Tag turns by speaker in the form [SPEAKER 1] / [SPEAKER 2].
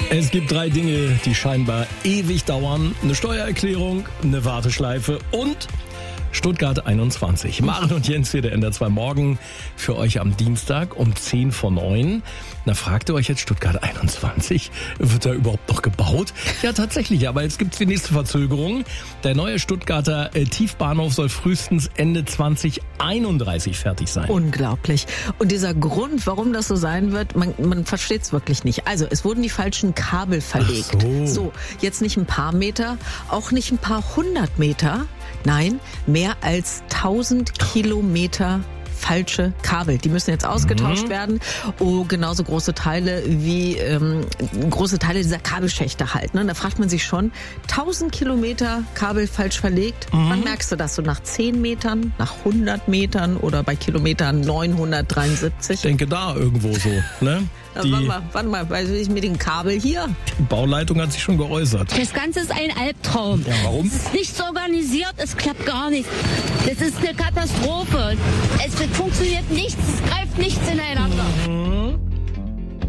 [SPEAKER 1] Es gibt 3 Dinge, die scheinbar ewig dauern. Eine Steuererklärung, eine Warteschleife und Stuttgart 21. Maren und Jens hier, der NDR 2 Morgen für euch am Dienstag um 10 vor 9. Na, fragt ihr euch jetzt Stuttgart 21? Wird da überhaupt noch gebaut? Ja, tatsächlich, aber jetzt gibt's die nächste Verzögerung. Der neue Stuttgarter Tiefbahnhof soll frühestens Ende 2031 fertig sein.
[SPEAKER 2] Unglaublich. Und dieser Grund, warum das so sein wird, man versteht es wirklich nicht. Also, es wurden die falschen Kabel verlegt. So, jetzt nicht ein paar Meter, auch nicht ein paar 100 Meter. Nein, mehr als 1000 Kilometer falsche Kabel. Die müssen jetzt ausgetauscht werden. Oh, genauso große Teile wie große Teile dieser Kabelschächte halt. Ne? Da fragt man sich schon, 1000 Kilometer Kabel falsch verlegt. Wann merkst du das? So nach 10 Metern, nach 100 Metern oder bei Kilometern 973?
[SPEAKER 1] Ich denke da irgendwo so, ne?
[SPEAKER 2] Warte mal, weil ich mit dem Kabel hier.
[SPEAKER 1] Die Bauleitung hat sich schon geäußert.
[SPEAKER 3] Das Ganze ist ein Albtraum.
[SPEAKER 1] Ja, warum?
[SPEAKER 3] Es ist nichts organisiert, es klappt gar nicht. Das ist eine Katastrophe. Es funktioniert nichts, es greift nichts ineinander.